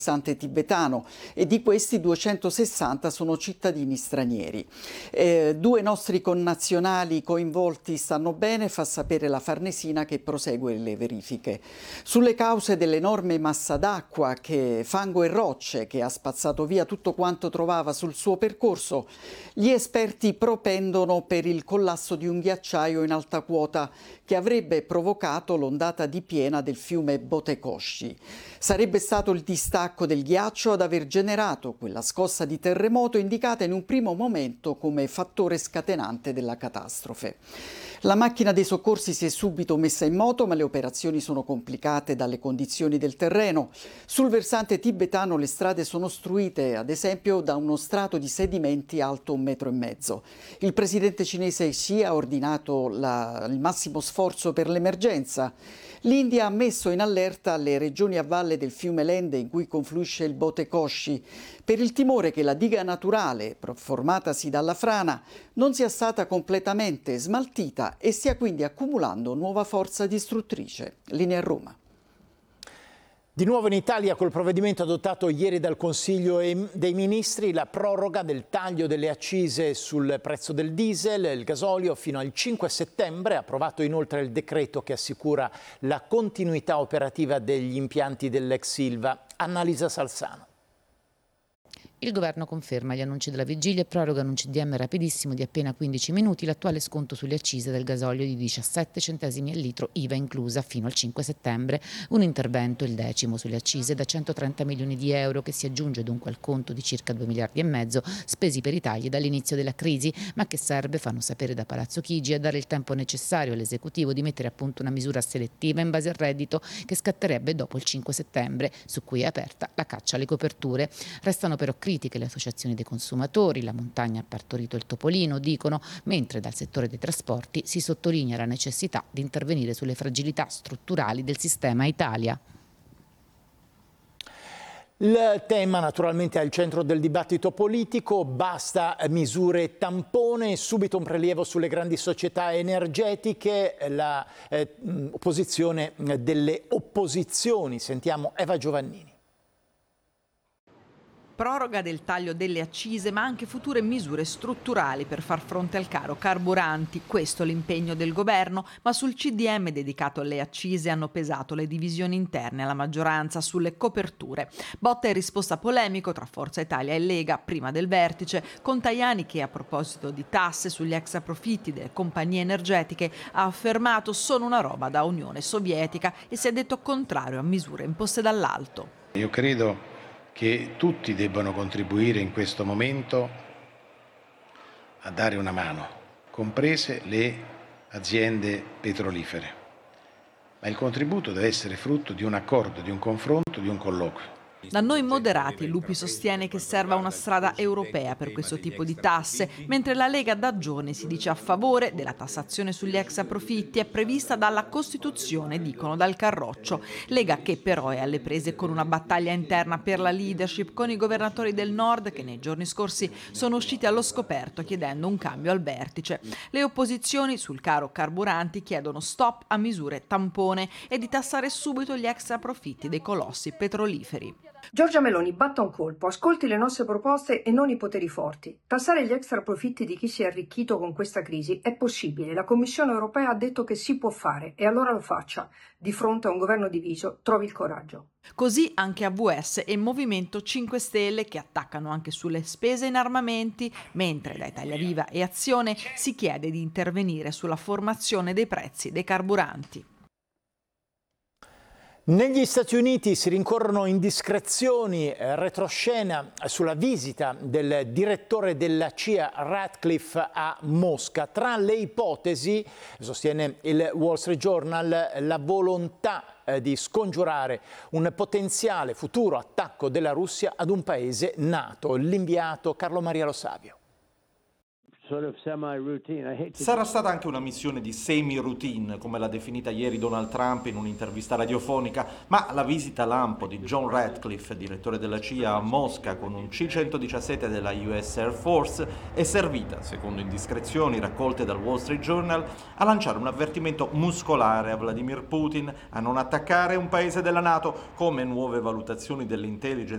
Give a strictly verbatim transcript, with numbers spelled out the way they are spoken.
versante tibetano e di questi duecentosessanta sono cittadini stranieri. Eh, due nostri connazionali coinvolti stanno bene, fa sapere la Farnesina che prosegue le verifiche. Sulle cause dell'enorme massa d'acqua, che fango e rocce che ha spazzato via tutto quanto trovava sul suo percorso, gli esperti propendono per il collasso di un ghiacciaio in alta quota che avrebbe provocato l'ondata di piena del fiume Botekoshi. Sarebbe stato il distacco del ghiaccio ad aver generato quella scossa di terremoto indicata in un primo momento come fattore scatenante della catastrofe. La macchina dei soccorsi si è subito messa in moto, ma le operazioni sono complicate dalle condizioni del terreno. Sul versante tibetano le strade sono ostruite, ad esempio, da uno strato di sedimenti alto un metro e mezzo. Il presidente cinese Xi ha ordinato la, il massimo sforzo per l'emergenza. L'India ha messo in allerta le regioni a valle del fiume Lende in cui confluisce il Botekoshi per il timore che la diga naturale, formatasi dalla frana, non sia stata completamente smaltita e stia quindi accumulando nuova forza distruttrice. Linea a Roma. Di nuovo in Italia, col provvedimento adottato ieri dal Consiglio dei Ministri, la proroga del taglio delle accise sul prezzo del diesel e il gasolio fino al cinque settembre, approvato inoltre il decreto che assicura la continuità operativa degli impianti dell'ex Ilva. Annalisa Salzano. Il governo conferma gli annunci della vigilia e proroga in un C D M rapidissimo di appena quindici minuti l'attuale sconto sulle accise del gasolio di diciassette centesimi al litro, I V A inclusa, fino al cinque settembre. Un intervento, il decimo sulle accise, da centotrenta milioni di euro, che si aggiunge dunque al conto di circa due miliardi e mezzo spesi per i tagli dall'inizio della crisi, ma che serve, fanno sapere da Palazzo Chigi, a dare il tempo necessario all'esecutivo di mettere a punto una misura selettiva in base al reddito che scatterebbe dopo il cinque settembre, su cui è aperta la caccia alle coperture. Restano però critiche le associazioni dei consumatori, la montagna ha partorito il topolino, dicono, mentre dal settore dei trasporti si sottolinea la necessità di intervenire sulle fragilità strutturali del sistema Italia. Il tema naturalmente è al centro del dibattito politico, basta misure tampone, subito un prelievo sulle grandi società energetiche, la eh, opposizione delle opposizioni. Sentiamo Eva Giovannini. Proroga del taglio delle accise, ma anche future misure strutturali per far fronte al caro carburanti. Questo è l'impegno del governo, ma sul C D M dedicato alle accise hanno pesato le divisioni interne alla maggioranza sulle coperture. Botta e risposta polemico tra Forza Italia e Lega prima del vertice, con Tajani che, a proposito di tasse sugli extraprofitti delle compagnie energetiche, ha affermato sono una roba da Unione Sovietica e si è detto contrario a misure imposte dall'alto. Io credo che tutti debbano contribuire in questo momento a dare una mano, comprese le aziende petrolifere. Ma il contributo deve essere frutto di un accordo, di un confronto, di un colloquio. Da noi moderati, Lupi sostiene che serva una strada europea per questo tipo di tasse, mentre la Lega da giorni si dice a favore della tassazione sugli extraprofitti, è prevista dalla Costituzione, dicono dal Carroccio. Lega che però è alle prese con una battaglia interna per la leadership con i governatori del Nord che nei giorni scorsi sono usciti allo scoperto chiedendo un cambio al vertice. Le opposizioni sul caro carburanti chiedono stop a misure tampone e di tassare subito gli extraprofitti dei colossi petroliferi. Giorgia Meloni batta un colpo, ascolti le nostre proposte e non i poteri forti. Tassare gli extra profitti di chi si è arricchito con questa crisi è possibile. La Commissione europea ha detto che si può fare e allora lo faccia. Di fronte a un governo diviso, trovi il coraggio. Così anche A V S e Movimento cinque Stelle che attaccano anche sulle spese in armamenti, mentre da Italia Viva e Azione si chiede di intervenire sulla formazione dei prezzi dei carburanti. Negli Stati Uniti si rincorrono indiscrezioni, eh, retroscena sulla visita del direttore della C I A Ratcliffe a Mosca. Tra le ipotesi, sostiene il Wall Street Journal, la volontà eh, di scongiurare un potenziale futuro attacco della Russia ad un paese NATO. L'inviato Carlo Maria Lo Savio. Sarà stata anche una missione di semi-routine, come l'ha definita ieri Donald Trump in un'intervista radiofonica, ma la visita lampo di John Ratcliffe, direttore della C I A a Mosca con un C centodiciassette della U S Air Force, è servita, secondo indiscrezioni raccolte dal Wall Street Journal, a lanciare un avvertimento muscolare a Vladimir Putin a non attaccare un paese della NATO, come nuove valutazioni dell'intelligence